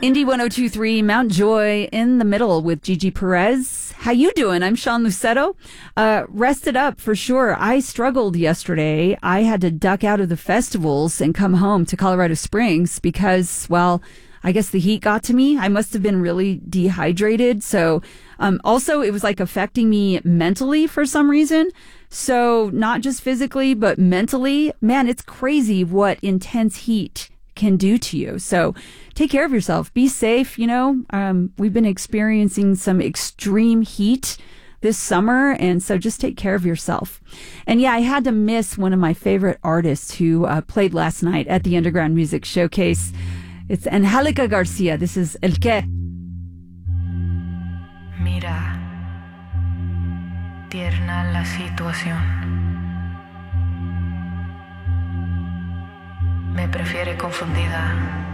Indie 1023, Mount Joy in the middle with Gigi Perez. How you doing? I'm Sean Lucetto. Rested up for sure. I struggled yesterday. I had to duck out of the festivals and come home to Colorado Springs because, well, I guess the heat got to me. I must have been really dehydrated. So also it was like affecting me mentally for some reason. So not just physically, but mentally. Man, it's crazy what intense heat can do to you. So take care of yourself. Be safe. You know, we've been experiencing some extreme heat this summer. And so just take care of yourself. And yeah, I had to miss one of my favorite artists who played last night at the Underground Music Showcase. It's Angélica Garcia. This is El Que. Mira, tierna la situación. Me prefiere confundida.